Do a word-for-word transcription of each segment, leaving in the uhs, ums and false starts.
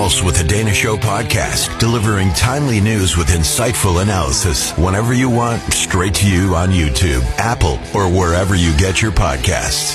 Charles with the Dana Show podcast, delivering timely news with insightful analysis whenever you want, straight to you on YouTube, Apple, or wherever you get your podcasts.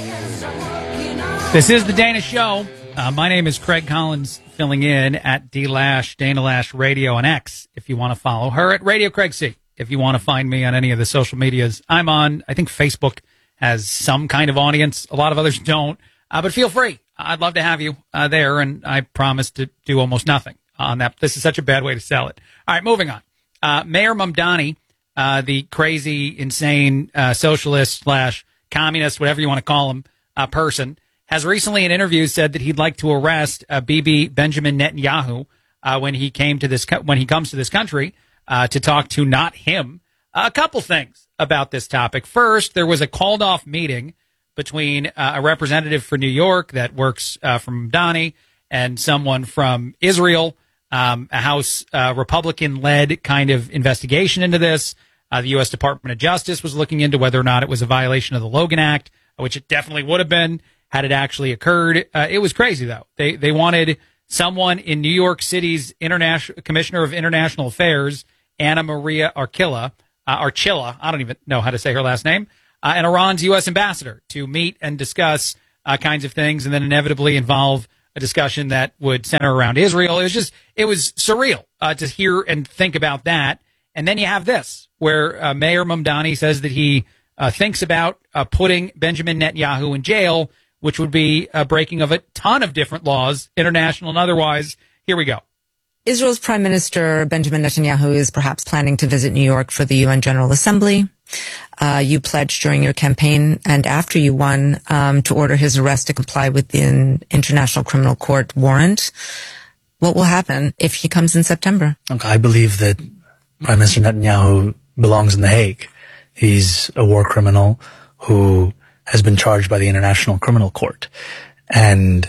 This is the Dana Show. Uh, my name is Craig Collins, filling in at D Lash, Dana Lash Radio on X. If you want to follow her at Radio Craig C. If you want to find me on any of the social medias, I'm on. I think Facebook has some kind of audience. A lot of others don't. Uh, but feel free. I'd love to have you uh, there, and I promise to do almost nothing on that. This is such a bad way to sell it. All right, moving on. Uh, Mayor Mamdani, uh, the crazy, insane uh, socialist slash communist, whatever you want to call him, uh, person, has recently in interviews said that he'd like to arrest uh, Bibi Benjamin Netanyahu uh, when he came to this co- when he comes to this country uh, to talk to not him. A couple things about this topic. First, there was a called off meeting between uh, a representative for New York that works uh, from Mamdani and someone from Israel, um, a House uh, Republican-led kind of investigation into this. Uh, the U S Department of Justice was looking into whether or not it was a violation of the Logan Act, which it definitely would have been had it actually occurred. Uh, it was crazy, though. They they wanted someone in New York City's international Commissioner of International Affairs, Anna Maria Archila, uh, Archila, I don't even know how to say her last name, Uh, and Iran's U S ambassador to meet and discuss uh, kinds of things, and then inevitably involve a discussion that would center around Israel. It was just, it was surreal uh, to hear and think about that. And then you have this, where uh, Mayor Mamdani says that he uh, thinks about uh, putting Benjamin Netanyahu in jail, which would be a breaking of a ton of different laws, international and otherwise. Here we go. Israel's Prime Minister Benjamin Netanyahu is perhaps planning to visit New York for the U N General Assembly. Uh, you pledged during your campaign and after you won um, to order his arrest to comply with the International Criminal Court warrant. What will happen if he comes in September? Okay, I believe that Prime Minister Netanyahu belongs in The Hague. He's a war criminal who has been charged by the International Criminal Court. And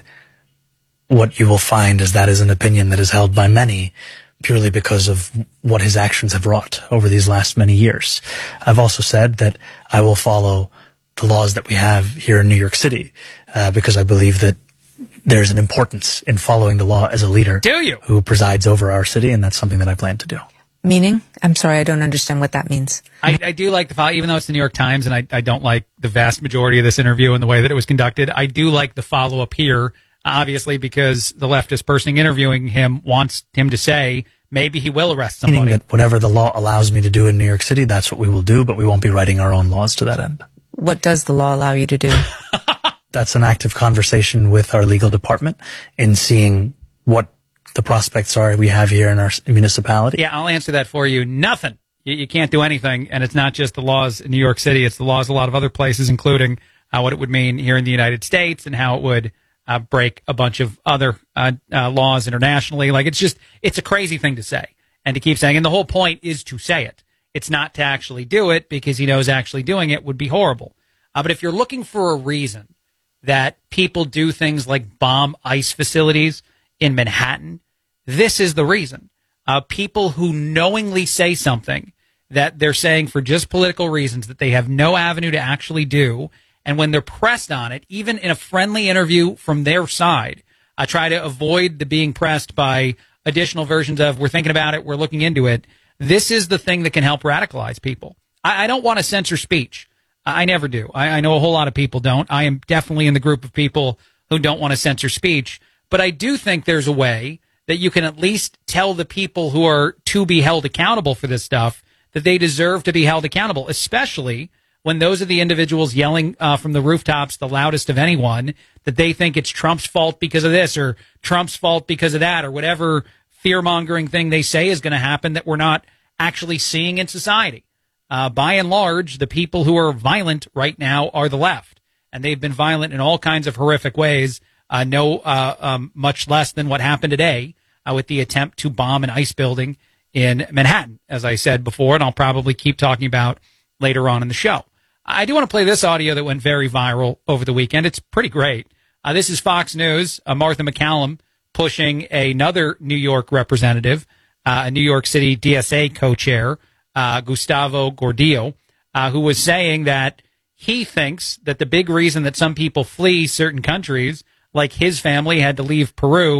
what you will find is that is an opinion that is held by many purely because of what his actions have wrought over these last many years. I've also said that I will follow the laws that we have here in New York City, uh, because I believe that there's an importance in following the law as a leader Do you? who presides over our city, and that's something that I plan to do. Meaning? I'm sorry, I don't understand what that means. I, I do like the follow, even though it's the New York Times, and I, I don't like the vast majority of this interview and the way that it was conducted. I do like the follow-up here, obviously, because the leftist person interviewing him wants him to say maybe he will arrest somebody. Meaning that whatever the law allows me to do in New York City, that's what we will do, but we won't be writing our own laws to that end. What does the law allow you to do? That's an active conversation with our legal department in seeing what the prospects are we have here in our municipality. Yeah, I'll answer that for you. Nothing. You, you can't do anything, and it's not just the laws in New York City. It's the laws a lot of other places, including uh, what it would mean here in the United States and how it would Uh, break a bunch of other uh, uh, laws internationally. Like, it's just, it's a crazy thing to say and to keep saying. And the whole point is to say it. It's not to actually do it, because he knows actually doing it would be horrible. Uh, but if you're looking for a reason that people do things like bomb ICE facilities in Manhattan, this is the reason. Uh, people who knowingly say something that they're saying for just political reasons that they have no avenue to actually do, and when they're pressed on it, even in a friendly interview from their side, I try to avoid the being pressed by additional versions of, we're thinking about it, we're looking into it. This is the thing that can help radicalize people. I, I don't want to censor speech. I, I never do. I, I know a whole lot of people don't. I am definitely in the group of people who don't want to censor speech. But I do think there's a way that you can at least tell the people who are to be held accountable for this stuff that they deserve to be held accountable, especially when those are the individuals yelling uh, from the rooftops the loudest of anyone that they think it's Trump's fault because of this or Trump's fault because of that or whatever fear-mongering thing they say is going to happen that we're not actually seeing in society. Uh, by and large, the people who are violent right now are the left, and they've been violent in all kinds of horrific ways, uh, no uh, um, much less than what happened today uh, with the attempt to bomb an ICE building in Manhattan, as I said before, and I'll probably keep talking about later on in the show. I do want to play this audio that went very viral over the weekend. It's pretty great. Uh, this is Fox News, uh, Martha McCallum pushing another New York representative, uh, a New York City D S A co-chair, uh, Gustavo Gordillo, uh, who was saying that he thinks that the big reason that some people flee certain countries, like his family had to leave Peru,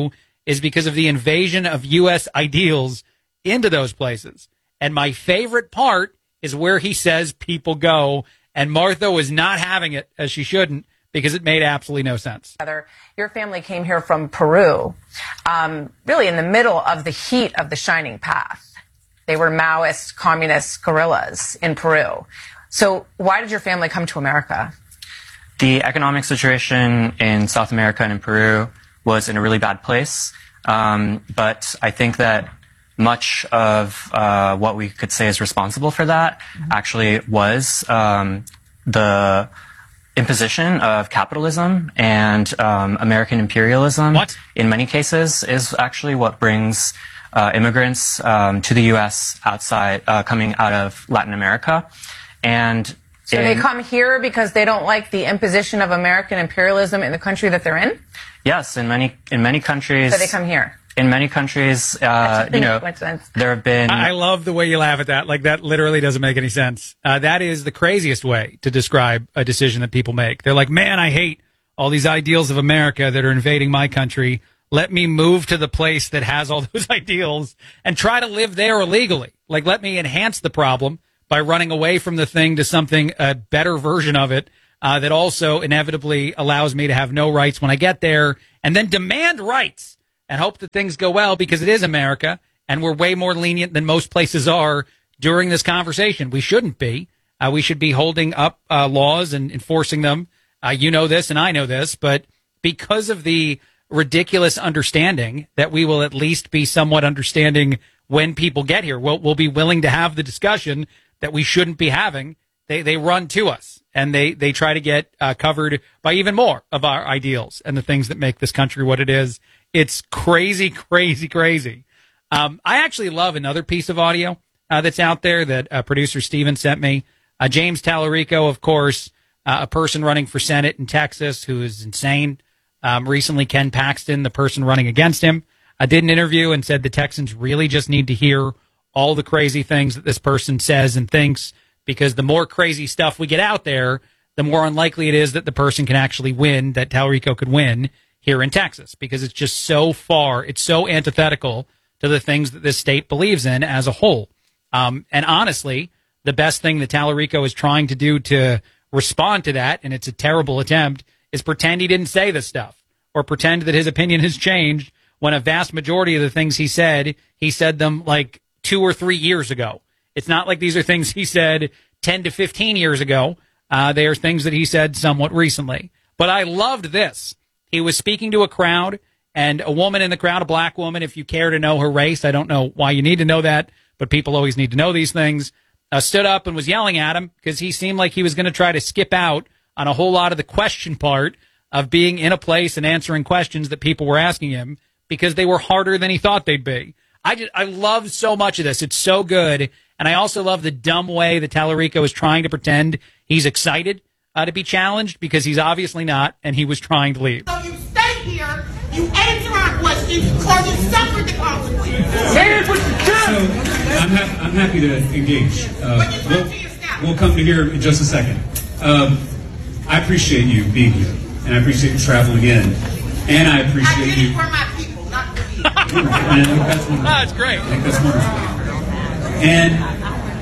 is because of the invasion of U S ideals into those places. And my favorite part is where he says people go. And Martha was not having it, as she shouldn't, because it made absolutely no sense. Your family came here from Peru, um, really in the middle of the heat of the Shining Path. They were Maoist, communist guerrillas in Peru. So why did your family come to America? The economic situation in South America and in Peru was in a really bad place. Um, but I think that much of uh, what we could say is responsible for that mm-hmm. actually was um, the imposition of capitalism and um, American imperialism. What? In many cases is actually what brings uh, immigrants um, to the U S outside, uh, coming out of Latin America. And so in, they come here because they don't like the imposition of American imperialism in the country that they're in? Yes, in many in many countries. So they come here. In many countries, uh, you know, there have been... I love the way you laugh at that. Like, that literally doesn't make any sense. Uh, that is the craziest way to describe a decision that people make. They're like, man, I hate all these ideals of America that are invading my country. Let me move to the place that has all those ideals and try to live there illegally. Like, let me enhance the problem by running away from the thing to something, a better version of it, uh, that also inevitably allows me to have no rights when I get there, and then demand rights. And hope that things go well, because it is America, and we're way more lenient than most places are during this conversation. We shouldn't be. Uh, we should be holding up uh, laws and enforcing them. Uh, you know this, and I know this, but because of the ridiculous understanding that we will at least be somewhat understanding when people get here, we'll, we'll be willing to have the discussion that we shouldn't be having. They they run to us, and they, they try to get uh, covered by even more of our ideals and the things that make this country what it is. It's crazy, crazy, crazy. Um, I actually love another piece of audio uh, that's out there that uh, producer Steven sent me. Uh, James Tallarico, of course, uh, a person running for Senate in Texas who is insane. Um, recently, Ken Paxton, the person running against him, uh, did an interview and said the Texans really just need to hear all the crazy things that this person says and thinks, because the more crazy stuff we get out there, the more unlikely it is that the person can actually win, that Tallarico could win here in Texas, because it's just so far, it's so antithetical to the things that this state believes in as a whole. Um, and honestly, the best thing that Tallarico is trying to do to respond to that, and it's a terrible attempt, is pretend he didn't say this stuff, or pretend that his opinion has changed, when a vast majority of the things he said, he said them like two or three years ago. It's not like these are things he said ten to fifteen years ago. Uh, they are things that he said somewhat recently. But I loved this. He was speaking to a crowd, and a woman in the crowd, a black woman, if you care to know her race, I don't know why you need to know that, but people always need to know these things, uh, stood up and was yelling at him because he seemed like he was going to try to skip out on a whole lot of the question part of being in a place and answering questions that people were asking him because they were harder than he thought they'd be. I just, I love so much of this. It's so good. And I also love the dumb way that Tallarico is trying to pretend he's excited Uh, to be challenged, because he's obviously not, and he was trying to leave. So you stay here, you answer our questions, or you suffer the consequences. So I'm, ha- I'm happy to engage. Uh, we'll, we'll come to here in just a second. Um, I appreciate you being here, and I appreciate you traveling in, and I appreciate I did you. it for my people, not for you. And I think that's wonderful. That's great. I think that's wonderful. And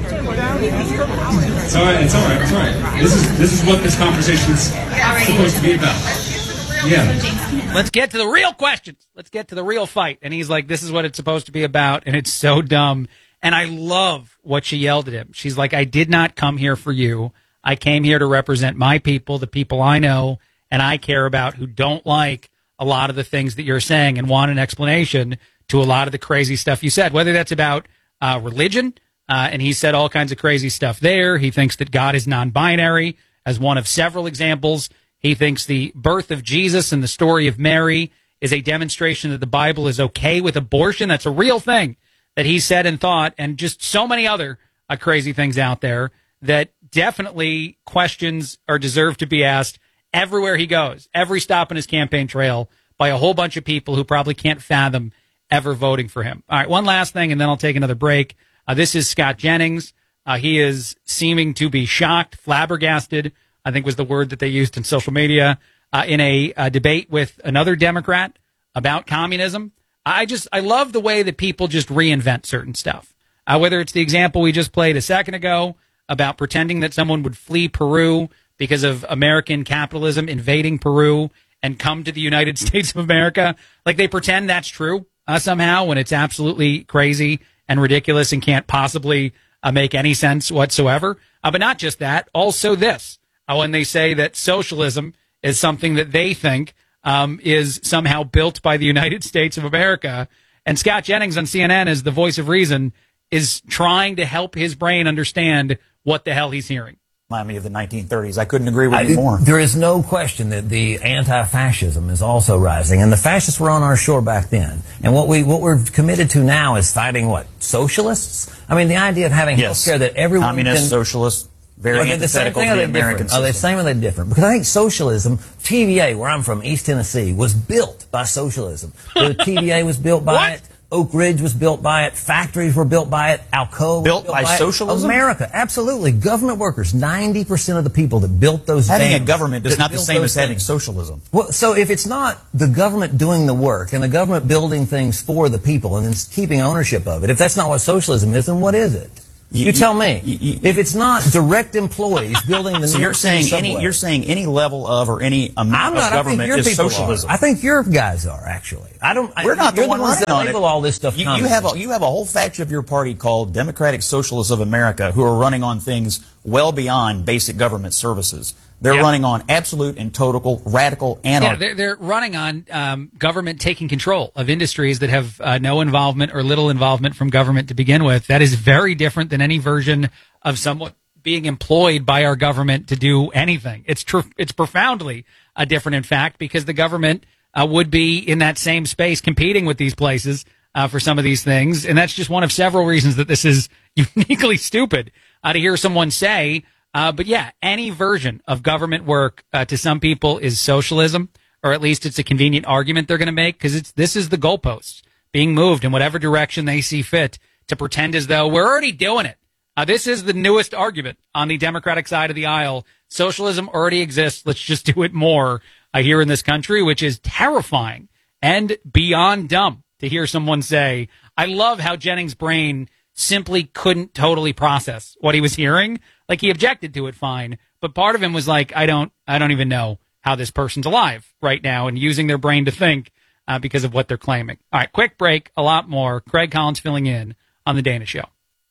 it's all right. It's all right. It's all right. This is this is what this conversation is supposed to be about. Yeah. Let's get to the real questions. Let's get to the real fight. And he's like, this is what it's supposed to be about. And it's so dumb. And I love what she yelled at him. She's like, I did not come here for you. I came here to represent my people, the people I know and I care about, who don't like a lot of the things that you're saying and want an explanation to a lot of the crazy stuff you said, whether that's about uh, religion. Uh, and he said all kinds of crazy stuff there. He thinks that God is non-binary as one of several examples. He thinks the birth of Jesus and the story of Mary is a demonstration that the Bible is okay with abortion. That's a real thing that he said and thought, and just so many other uh, crazy things out there that definitely questions are deserved to be asked everywhere he goes, every stop on his campaign trail, by a whole bunch of people who probably can't fathom ever voting for him. All right, one last thing, and then I'll take another break. Uh, this is Scott Jennings. Uh, he is seeming to be shocked, flabbergasted, I think was the word that they used in social media, uh, in a, a debate with another Democrat about communism. I just, I love the way that people just reinvent certain stuff. Uh, whether it's the example we just played a second ago about pretending that someone would flee Peru because of American capitalism invading Peru and come to the United States of America. Like they pretend that's true uh, somehow when it's absolutely crazy and ridiculous and can't possibly uh, make any sense whatsoever. Uh, but not just that, also this. Uh, when they say that socialism is something that they think um, is somehow built by the United States of America. And Scott Jennings on C N N, as the voice of reason, is trying to help his brain understand what the hell he's hearing. Miami of the nineteen thirties. I couldn't agree with I, you more. There is no question that the anti-fascism is also rising, and the fascists were on our shore back then. And what we what we're committed to now is fighting what, socialists? I mean, the idea of having yes. health care that everyone communist, can, socialist, very are they the same antithetical thing to or the are they American different? system. Are they the same or are they different? Because I think socialism, T V A, where I'm from, East Tennessee, was built by socialism. The T V A was built by it. Oak Ridge was built by it. Factories were built by it. Alcoa built, was built by, by socialism? America, absolutely. Government workers, ninety percent of the people that built those Having dams, a government is not the same as things. having socialism. Well, so if it's not the government doing the work and the government building things for the people and then keeping ownership of it, if that's not what socialism is, then what is it? You, you tell me. You, you, if it's not direct employees building the so you're saying any you're saying any level of or any amount not, of government is socialism. Are. I think your guys are actually. I don't. We're not I, the, one the ones that on label it. all this stuff. You, you have a, you have a whole faction of your party called Democratic Socialists of America who are running on things well beyond basic government services. They're yeah. running on absolute and total radical anarchy. Yeah, they're, they're running on um, government taking control of industries that have uh, no involvement or little involvement from government to begin with. That is very different than any version of someone being employed by our government to do anything. It's true. It's profoundly uh, different, in fact, because the government uh, would be in that same space competing with these places uh, for some of these things. And that's just one of several reasons that this is uniquely stupid uh, to hear someone say. Uh, but yeah, any version of government work uh, to some people is socialism, or at least it's a convenient argument they're going to make because it's this is the goalposts being moved in whatever direction they see fit to pretend as though we're already doing it. Uh, this is the newest argument on the Democratic side of the aisle. Socialism already exists. Let's just do it more uh, here in this country, which is terrifying and beyond dumb to hear someone say. I love how Jennings' brain simply couldn't totally process what he was hearing. Like he objected to it fine, but part of him was like, I don't, I don't even know how this person's alive right now and using their brain to think uh, because of what they're claiming. All right, quick break, a lot more. Craig Collins filling in on The Dana Show.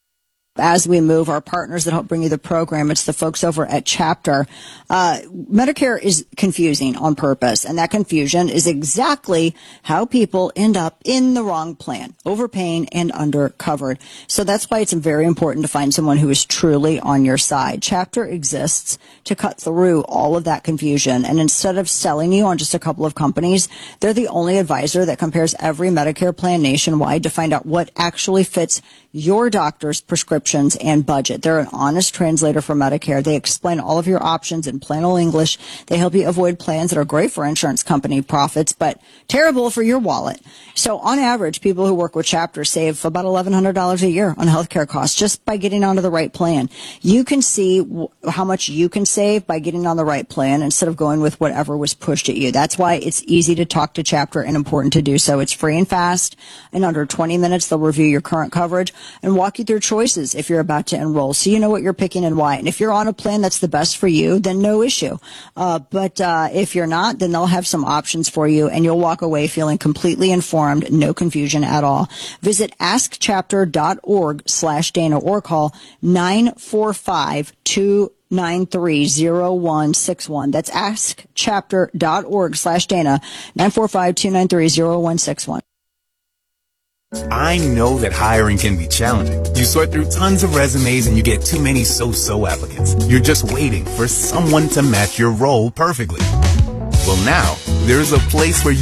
As we move, our partners that help bring you the program, it's the folks over at Chapter. Uh, Medicare is confusing on purpose, and that confusion is exactly how people end up in the wrong plan, overpaying and undercovered. So that's why it's very important to find someone who is truly on your side. Chapter exists to cut through all of that confusion, and instead of selling you on just a couple of companies, they're the only advisor that compares every Medicare plan nationwide to find out what actually fits your doctor's prescriptions and budget. They're an honest translator for Medicare. They explain all of your options in plain old English. They help you avoid plans that are great for insurance company profits, but terrible for your wallet. So on average, people who work with Chapter save about eleven hundred dollars a year on healthcare costs just by getting onto the right plan. You can see w- how much you can save by getting on the right plan instead of going with whatever was pushed at you. That's why it's easy to talk to Chapter and important to do so. It's free and fast. In under twenty minutes, they'll review your current coverage and walk you through choices if you're about to enroll, so you know what you're picking and why. And if you're on a plan that's the best for you, then no issue. Uh, but uh, if you're not, then they'll have some options for you, and you'll walk away feeling completely informed, no confusion at all. Visit askchapter.org slash Dana or call nine four five, two nine three, zero one six one. That's askchapter.org slash Dana, nine four five, two nine three, zero one six one. I know that hiring can be challenging. You sort through tons of resumes and you get too many so-so applicants. You're just waiting for someone to match your role perfectly. Well, now, there's a place where you